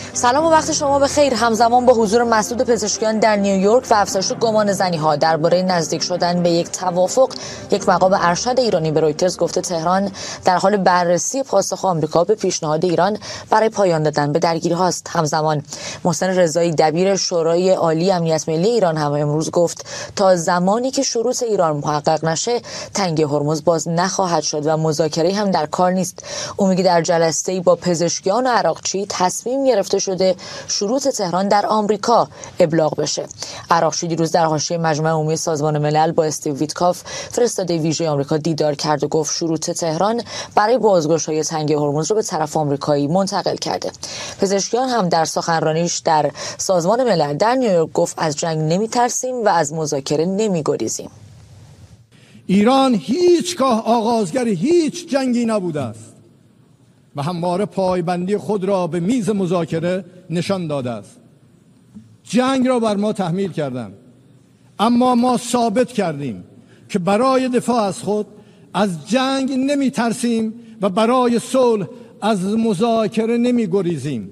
سلام و وقت شما بخیر. همزمان با حضور مسعود پزشکیان در نیویورک و افزایش گمان زنی‌ها درباره نزدیک شدن به یک توافق، یک مقام ارشد ایرانی به رویترز گفته تهران در حال بررسی پاسخ آمریکا به پیشنهاد ایران برای پایان دادن به درگیری‌ها است. همزمان محسن رضایی دبیر شورای عالی امنیت ملی ایران هم امروز گفت تا زمانی که شروط ایران محقق نشه تنگه هرمز باز نخواهد شد و مذاکره هم در کار نیست. او میگه در جلسه‌ای با پزشکیان و عراقچی تصمیم گرفته شده شروط تهران در آمریکا ابلاغ بشه. عراقچی دیروز در حاشیه مجمع عمومی سازمان ملل با استیو ویتکاف فرستاده ویژه آمریکا دیدار کرد و گفت شروط تهران برای بازگشایی تنگه هرمز رو به طرف آمریکایی منتقل کرده. پزشکیان هم در سخنرانیش در سازمان ملل در نیویورک گفت از جنگ نمی‌ترسیم و از مذاکره نمی‌گریزیم. ایران هیچگاه آغازگر هیچ جنگی نبوده است و همواره پایبندی خود را به میز مذاکره نشان داده است. جنگ را بر ما تحمیل کردند، اما ما ثابت کردیم که برای دفاع از خود از جنگ نمی ترسیم و برای صلح از مذاکره نمی گریزیم.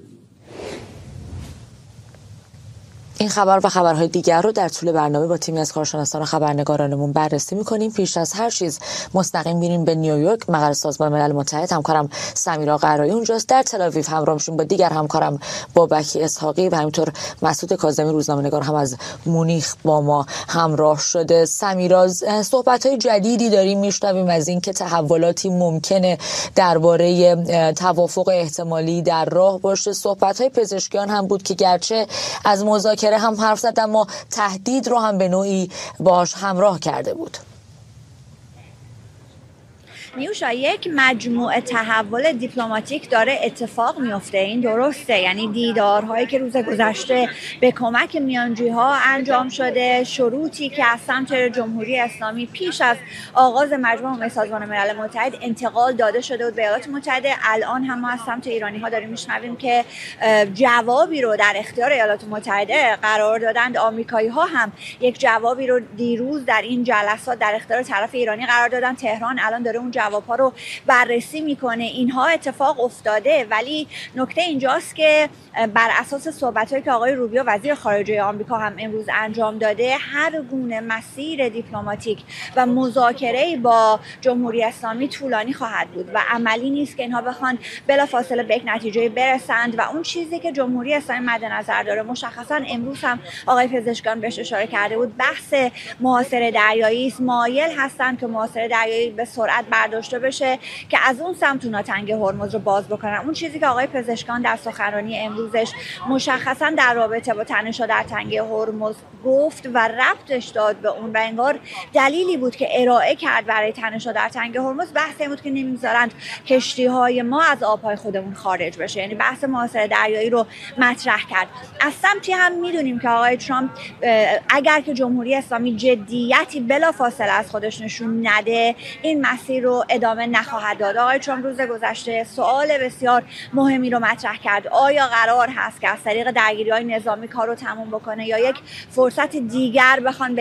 این خبر و خبرهای دیگر رو در طول برنامه با تیمی از کارشناسان و خبرنگارانمون بررسی می‌کنیم. پیش از هر چیز مستقیم میریم به نیویورک، مقر سازمان ملل متحد. همکارم سمیرا قرایی اونجاست. در تل‌آویو همراه میشیم با دیگر همکارم بابک اسحاقی و همینطور مسعود کاظمی روزنامه‌نگار هم از مونیخ با ما همراه شده. سمیرا، صحبت‌های جدیدی داریم میشنویم از اینکه تحولاتی ممکنه درباره توافق احتمالی در راه باشه. صحبت‌های پزشکیان هم بود که گرچه از مذاکره هم حرف زد اما تهدید رو هم به نوعی باهاش همراه کرده بود. نیوشا، یک مجموعه تحول دیپلماتیک داره اتفاق میفته. این درسته، یعنی دیدارهایی که روز گذشته به کمک میانجی‌ها انجام شده، شروطی که از سمت جمهوری اسلامی پیش از آغاز مجمع عمومی سازمان ملل متحد انتقال داده شده بود به ایالات متحده. الان هم ما از سمت ایرانی‌ها داریم میشنویم که جوابی رو در اختیار ایالات متحده قرار دادند. آمریکایی‌ها هم یک جوابی رو دیروز در این جلسات در اختیار طرف ایرانی قرار دادن. تهران الان داره اون جواب‌ها رو بررسی میکنه. اینها اتفاق افتاده، ولی نکته اینجاست که بر اساس صحبت‌هایی که آقای روبیو وزیر خارجه آمریکا هم امروز انجام داده، هر گونه مسیر دیپلماتیک و مذاکره با جمهوری اسلامی طولانی خواهد بود و عملی نیست که اینها بخوان بلافاصله به یک نتیجه برسند. و اون چیزی که جمهوری اسلامی مد نظر داره، مشخصا امروز هم آقای پزشکیان بهش اشاره کرده بود، بحث محاصره دریایی است. مایل هستند که محاصره دریایی به سرعت برداشته بشه که از اون سمت اونا تنگه هرمز رو باز بکنن. اون چیزی که آقای پزشکیان در سخنرانی امروزش مشخصا در رابطه با تنش‌ها در تنگه هرمز گفت و ربطش داد به اون و انگار دلیلی بود که ارائه کرد برای تنش‌ها در تنگه هرمز، بحث این بود که نمیذارند کشتی‌های ما از آب‌های خودمون خارج بشه. یعنی بحث محاصره دریایی رو مطرح کرد. از سمتی هم میدونیم که آقای ترامپ اگر که جمهوری اسلامی جدیتی بلافاصله از خودش نشون نده، این مسیر رو ادامه نخواهد داد. آقای ترامپ روز گذشته سوال بسیار مهمی رو مطرح کرد: آیا قرار هست که از طریق درگیری‌های نظامی کار رو تموم بکنه یا یک فرصت دیگر بخوان